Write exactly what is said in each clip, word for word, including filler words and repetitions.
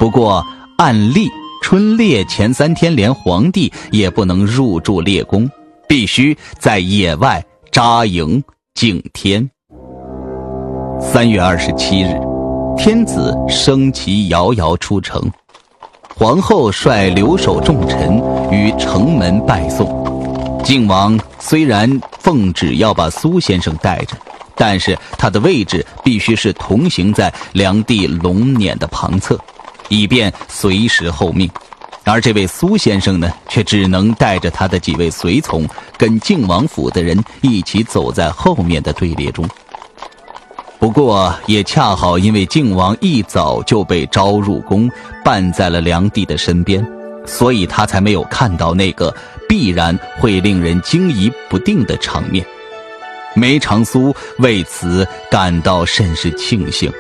不过按例春猎前三天连皇帝也不能入住猎宫，必须在野外扎营敬天。三月二十七日，天子升旗遥遥出城，皇后率留守重臣于城门拜送。靖王虽然奉旨要把苏先生带着，但是他的位置必须是同行在梁帝龙辇的旁侧，以便随时候命。而这位苏先生呢，却只能带着他的几位随从，跟靖王府的人一起走在后面的队列中。不过也恰好因为靖王一早就被招入宫，伴在了梁帝的身边，所以他才没有看到那个必然会令人惊疑不定的场面。梅长苏为此感到甚是庆幸。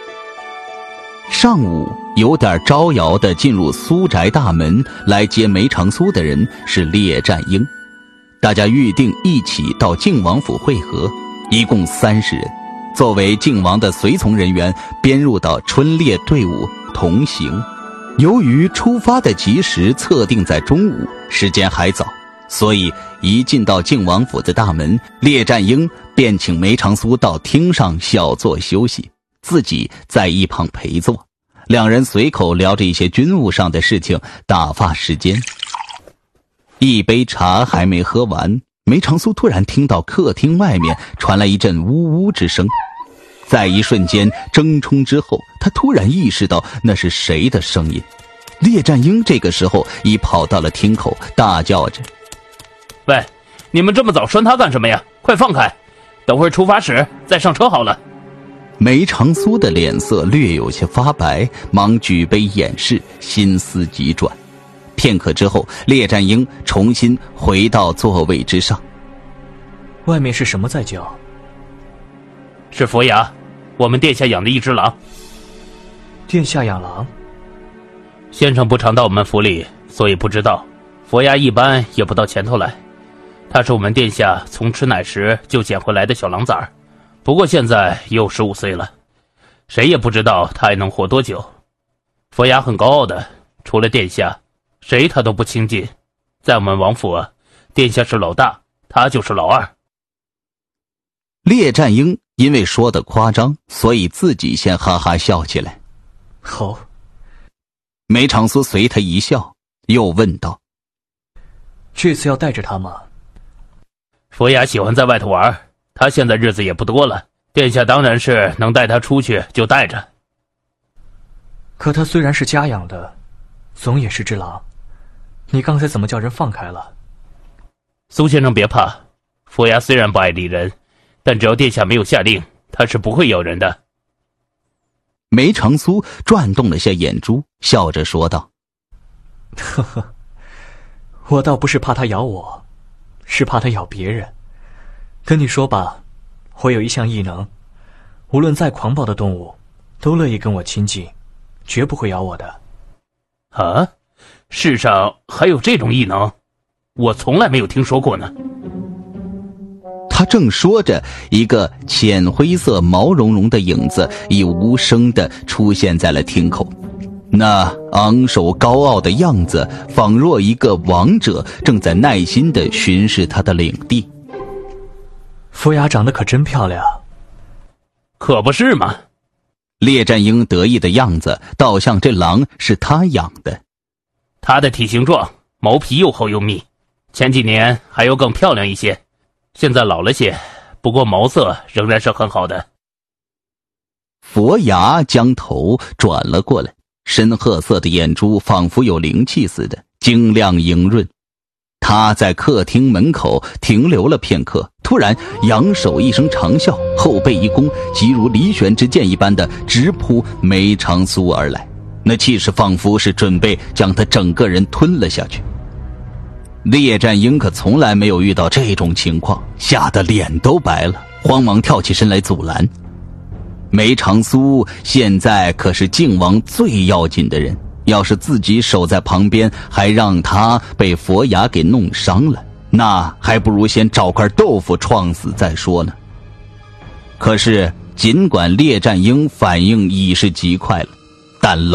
上午有点招摇地进入苏宅大门来接梅长苏的人是列战英，大家预定一起到靖王府会合，一共三十人，作为靖王的随从人员编入到春猎队伍同行。由于出发的吉时测定在中午，时间还早，所以一进到靖王府的大门，列战英便请梅长苏到厅上小坐休息，自己在一旁陪坐。两人随口聊着一些军务上的事情，打发时间。一杯茶还没喝完，梅长苏突然听到客厅外面传来一阵呜呜之声。在一瞬间争冲之后，他突然意识到那是谁的声音。列战英这个时候已跑到了厅口，大叫着： 喂，你们这么早拴他干什么呀？快放开，等会儿出发时再上车好了。 梅长苏的脸色略有些发白，忙举杯掩饰，心思急转。片刻之后，列战英重新回到座位之上。 外面是什么在叫？ 是佛牙，我们殿下养的一只狼。 殿下养狼？ 先生不常到我们府里，所以不知道。佛牙一般也不到前头来，他是我们殿下从吃奶时就捡回来的小狼崽儿，不过现在也有十五岁了，谁也不知道他还能活多久。佛牙很高傲的，除了殿下，谁他都不亲近。在我们王府啊，殿下是老大，他就是老二。 列战英因为说的夸张，所以自己先哈哈笑起来。 好。 梅长苏随他一笑，又问道： 这次要带着他吗？ 佛牙喜欢在外头玩，他现在日子也不多了，殿下当然是能带他出去就带着。 可他虽然是家养的，总也是只狼，你刚才怎么叫人放开了？ 苏先生别怕，佛牙虽然不爱理人，但只要殿下没有下令，他是不会咬人的。 梅长苏转动了下眼珠，笑着说道： 呵呵，我倒不是怕他咬我，是怕他咬别人。跟你说吧，我有一项异能，无论再狂暴的动物都乐意跟我亲近，绝不会咬我的。 啊？世上还有这种异能？我从来没有听说过呢。 他正说着，一个浅灰色毛茸茸的影子已无声地出现在了厅口。那昂首高傲的样子，仿若一个王者正在耐心地巡视他的领地。 佛牙长得可真漂亮。 可不是嘛。 列战英得意的样子倒像这狼是他养的。 他的体型壮，毛皮又厚又密，前几年还要更漂亮一些，现在老了些，不过毛色仍然是很好的。 佛牙将头转了过来，深褐色的眼珠仿佛有灵气似的，晶亮莹润。他在客厅门口停留了片刻，突然扬手一声长啸，后背一弓，急如离弦之箭一般的直扑梅长苏而来，那气势仿佛是准备将他整个人吞了下去。列战英可从来没有遇到这种情况，吓得脸都白了，慌忙跳起身来阻拦。梅长苏现在可是靖王最要紧的人，要是自己守在旁边，还让他被佛牙给弄伤了，那还不如先找块豆腐撞死再说呢。可是尽管列战英反应已是极快了，但